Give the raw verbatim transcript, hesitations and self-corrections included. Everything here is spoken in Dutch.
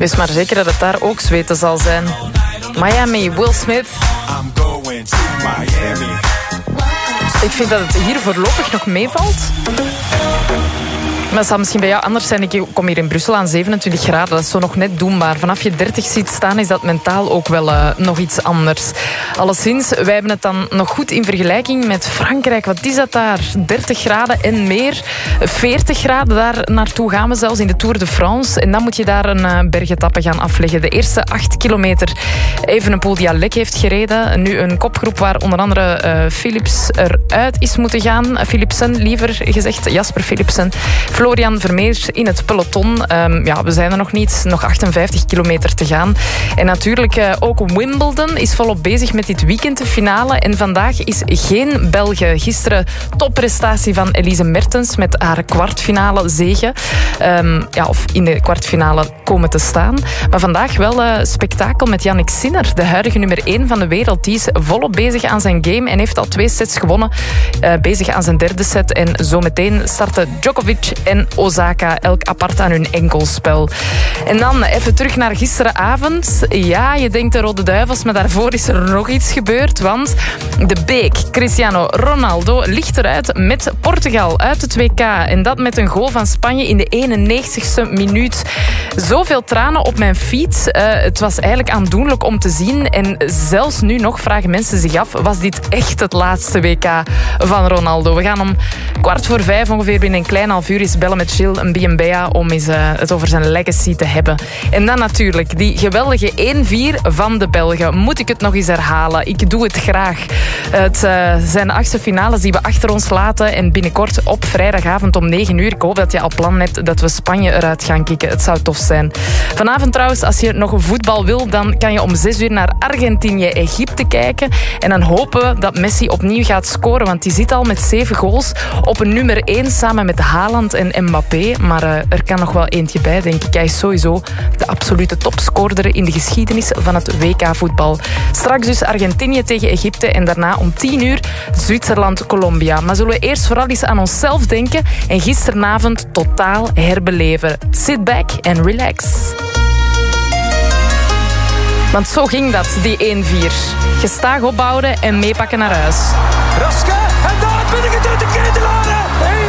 Wees maar zeker dat het daar ook zweten zal zijn. Miami, Will Smith. Ik vind dat het hier voorlopig nog meevalt. Maar het zal misschien bij jou anders zijn. Ik kom hier in Brussel aan zevenentwintig graden. Dat is zo nog net doenbaar. Vanaf je dertig ziet staan is dat mentaal ook wel uh, nog iets anders. Alleszins, wij hebben het dan nog goed in vergelijking met Frankrijk. Wat is dat daar? dertig graden en meer. veertig graden daar naartoe gaan we zelfs in de Tour de France. En dan moet je daar een uh, bergetappe gaan afleggen. De eerste acht kilometer Evenepoel die al lek heeft gereden. Nu een kopgroep waar onder andere uh, Philips eruit is moeten gaan. Uh, Philipsen, liever gezegd. Jasper Philipsen. Florian Vermeer in het peloton. Um, ja, we zijn er nog niet. Nog achtenvijftig kilometer te gaan. En natuurlijk uh, ook Wimbledon is volop bezig met dit weekend de finale. En vandaag is geen Belge. Gisteren topprestatie van Elise Mertens met haar kwartfinale zege. Um, ja, of in de kwartfinale komen te staan. Maar vandaag wel uh, spektakel met Jannik Sinner. De huidige nummer één van de wereld. Die is volop bezig aan zijn game en heeft al twee sets gewonnen. Uh, bezig aan zijn derde set. En zometeen starten Djokovic en Osaka elk apart aan hun enkelspel. En dan even terug naar gisteravond. Ja, je denkt de Rode Duivels, maar daarvoor is er nog iets gebeurd. Want de Beek, Cristiano Ronaldo, ligt eruit met Portugal uit het W K. En dat met een goal van Spanje in de eenennegentigste minuut. Zoveel tranen op mijn feed. Uh, het was eigenlijk aandoenlijk om te zien. En zelfs nu nog vragen mensen zich af, was dit echt het laatste W K van Ronaldo? We gaan om kwart voor vijf ongeveer binnen een klein half uur eens bellen met Gilles Mbia om eens uh, het over zijn legacy te hebben. En dan natuurlijk die geweldige één vier van de Belgen. Moet ik het nog eens herhalen? Ik doe het graag. Het uh, zijn de achtste finales die we achter ons laten en binnenkort op vrijdagavond om negen uur. Ik hoop dat je al plan hebt dat we Spanje eruit gaan kicken. Het zou tof zijn. Vanavond trouwens, als je nog een voetbal wil, dan kan je om zes uur naar Argentinië-Egypte kijken. En dan hopen we dat Messi opnieuw gaat scoren, want die zit al met zeven goals op een nummer één samen met Haaland en Mbappé. Maar uh, er kan nog wel eentje bij, denk ik. Hij is sowieso de absolute topscorer in de geschiedenis van het W K-voetbal. Straks dus Argentinië tegen Egypte en daarna om tien uur Zwitserland-Colombia. Maar zullen we eerst vooral eens aan onszelf denken en gisteravond totaal herbeleven. Sit back and relax. Want zo ging dat, die één vier. Gestaag opbouwen en meepakken naar huis. Raske, en daar ben ik het uit de ketelaren.